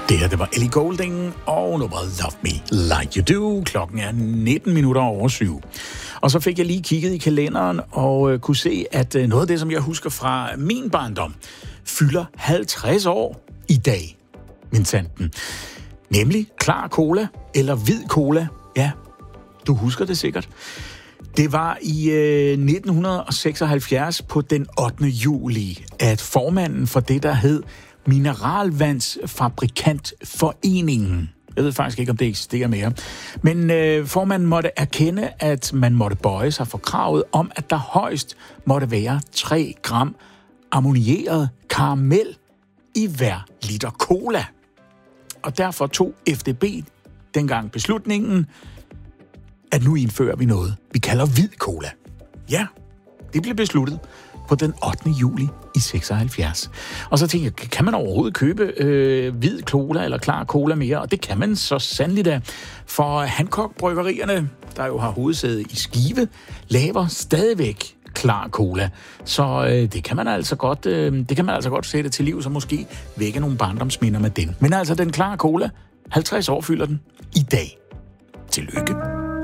Det her, det var Ellie Goulding og nummeret Love Me Like You Do. Klokken er 19 minutter over 7. Og så fik jeg lige kigget i kalenderen og kunne se, at noget af det, som jeg husker fra min barndom, fylder 50 år i dag, min sanden. Nemlig klar cola eller hvid cola. Ja, du husker det sikkert. Det var i 1976 på den 8. juli, at formanden for det, der hed Mineralvandsfabrikantforeningen. Jeg ved faktisk ikke, om det eksisterer mere. Men formanden måtte erkende, at man måtte bøje sig for kravet om, at der højst måtte være 3 gram ammonieret karamel i hver liter cola. Og derfor tog FDB dengang beslutningen, at nu indfører vi noget, vi kalder hvid cola. Ja, det blev besluttet på den 8. juli i 76. Og så tænkte jeg, kan man overhovedet købe hvid cola eller klar cola mere? Og det kan man så sandelig da. For Hancock-bryggerierne, der jo har hovedsæde i Skive, laver stadigvæk klar cola. Så det kan man altså godt sætte til liv, så måske vække nogle barndomsminder med den. Men altså den klare cola, 50 år fylder den i dag. Tillykke.